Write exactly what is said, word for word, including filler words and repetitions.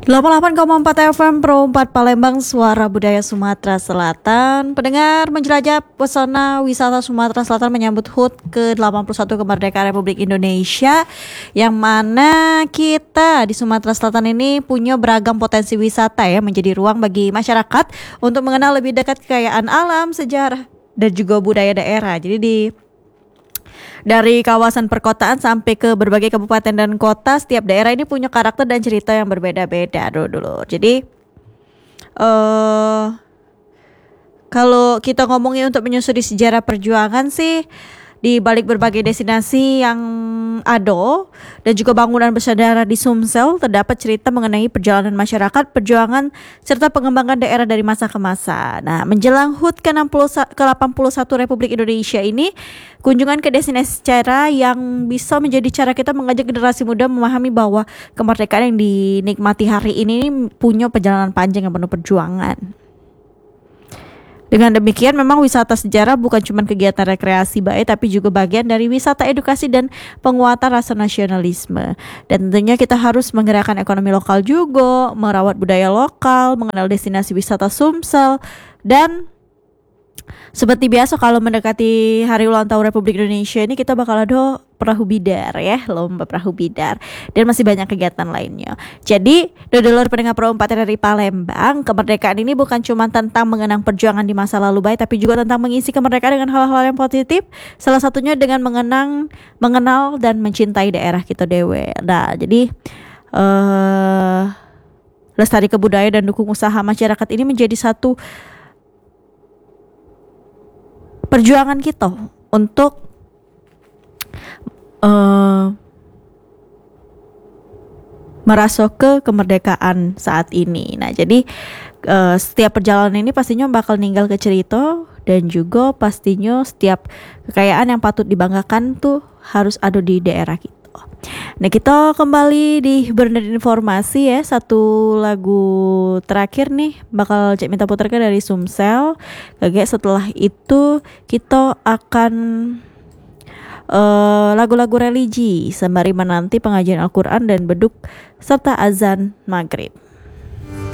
delapan puluh delapan koma empat F M Pro empat Palembang, suara budaya Sumatera Selatan. Pendengar menjelajah pesona wisata Sumatera Selatan menyambut H U T ke delapan puluh satu kemerdekaan Republik Indonesia, yang mana kita di Sumatera Selatan ini punya beragam potensi wisata ya, menjadi ruang bagi masyarakat untuk mengenal lebih dekat kekayaan alam, sejarah dan juga budaya daerah. Jadi di dari kawasan perkotaan sampai ke berbagai kabupaten dan kota, setiap daerah ini punya karakter dan cerita yang berbeda-beda dulu-dulu. Jadi uh, kalau kita ngomongin untuk menyusuri sejarah perjuangan sih, di balik berbagai destinasi yang ada dan juga bangunan bersejarah di Sumsel, terdapat cerita mengenai perjalanan masyarakat, perjuangan serta pengembangan daerah dari masa ke masa. Nah, menjelang H U T ke delapan puluh satu Republik Indonesia ini, kunjungan ke destinasi sejarah yang bisa menjadi cara kita mengajak generasi muda memahami bahwa kemerdekaan yang dinikmati hari ini punya perjalanan panjang yang penuh perjuangan. Dengan demikian, memang wisata sejarah bukan cuma kegiatan rekreasi baik, tapi juga bagian dari wisata edukasi dan penguatan rasa nasionalisme. Dan tentunya kita harus menggerakkan ekonomi lokal juga, merawat budaya lokal, mengenal destinasi wisata Sumsel, dan seperti biasa kalau mendekati hari ulang tahun Republik Indonesia ini, kita bakal ada perahu bidar ya, lomba perahu bidar, dan masih banyak kegiatan lainnya. Jadi, dodolor pendengar Pro empat dari Palembang, kemerdekaan ini bukan cuma tentang mengenang perjuangan di masa lalu baik, tapi juga tentang mengisi kemerdekaan dengan hal-hal yang positif. Salah satunya dengan mengenang, mengenal dan mencintai daerah kita dewe. Nah, jadi uh, lestari kebudayaan dan dukung usaha masyarakat ini menjadi satu perjuangan kita untuk uh, merasuk ke kemerdekaan saat ini. Nah, jadi uh, setiap perjalanan ini pastinya bakal ninggal ke cerita, dan juga pastinya setiap kekayaan yang patut dibanggakan tuh harus ada di daerah kita. Nah, kita kembali di Bernet Informasi ya. Satu lagu terakhir nih bakal Cek minta putarkan dari Sumsel. Kayak setelah itu kita akan uh, lagu-lagu religi sembari menanti pengajian Al-Quran dan beduk serta azan maghrib.